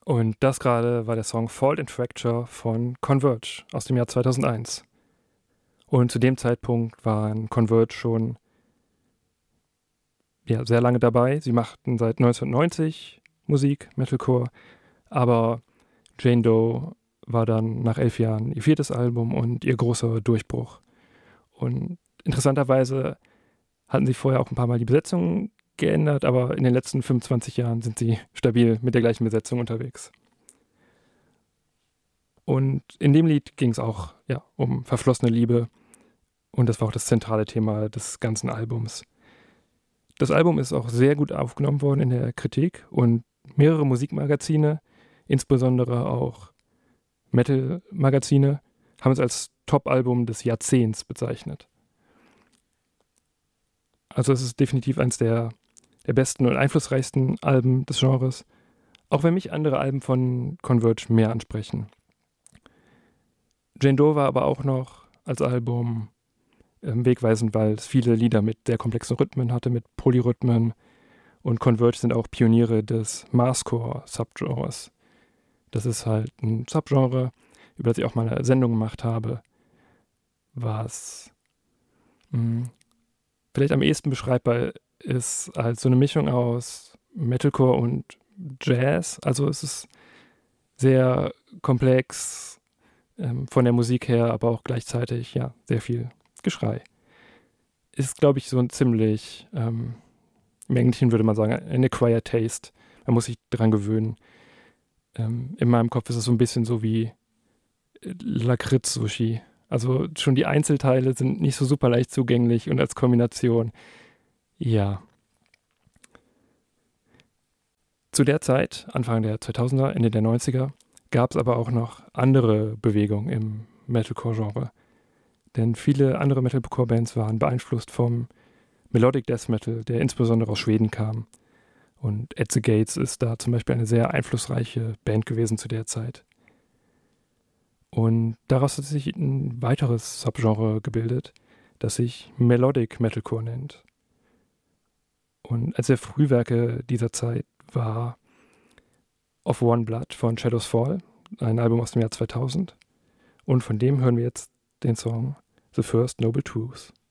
Und das gerade war der Song Fault in Fracture von Converge aus dem Jahr 2001. Und zu dem Zeitpunkt waren Converge schon sehr lange dabei. Sie machten seit 1990 Musik, Metalcore, aber Jane Doe war dann nach 11 Jahren ihr 4. Album und ihr großer Durchbruch. Und interessanterweise hatten sie vorher auch ein paar Mal die Besetzung geändert, aber in den letzten 25 Jahren sind sie stabil mit der gleichen Besetzung unterwegs. Und in dem Lied ging es auch um verflossene Liebe und das war auch das zentrale Thema des ganzen Albums. Das Album ist auch sehr gut aufgenommen worden in der Kritik und mehrere Musikmagazine, insbesondere auch Metal-Magazine, haben es als Top-Album des Jahrzehnts bezeichnet. Also es ist definitiv eines der besten und einflussreichsten Alben des Genres, auch wenn mich andere Alben von Converge mehr ansprechen. Jane Doe war aber auch noch als Album wegweisend, weil es viele Lieder mit sehr komplexen Rhythmen hatte, mit Polyrhythmen. Und Converge sind auch Pioniere des Mathcore-Subgenres. Das ist halt ein Subgenre, über das ich auch mal eine Sendung gemacht habe, was vielleicht am ehesten beschreibbar ist als so eine Mischung aus Metalcore und Jazz. Also es ist sehr komplex von der Musik her, aber auch gleichzeitig sehr viel Geschrei. Ist, glaube ich, so ein ziemlich, im Englischen würde man sagen, ein acquired taste. Man muss sich dran gewöhnen. In meinem Kopf ist es so ein bisschen so wie Lakritz-Sushi. Also schon die Einzelteile sind nicht so super leicht zugänglich und als Kombination, ja. Zu der Zeit, Anfang der 2000er, Ende der 90er, gab es aber auch noch andere Bewegungen im Metalcore-Genre. Denn viele andere Metalcore-Bands waren beeinflusst vom Melodic Death Metal, der insbesondere aus Schweden kam. Und At the Gates ist da zum Beispiel eine sehr einflussreiche Band gewesen zu der Zeit. Und daraus hat sich ein weiteres Subgenre gebildet, das sich Melodic Metalcore nennt. Und eines der Frühwerke dieser Zeit war Of One Blood von Shadows Fall, ein Album aus dem Jahr 2000. Und von dem hören wir jetzt den Song The First Noble Truth.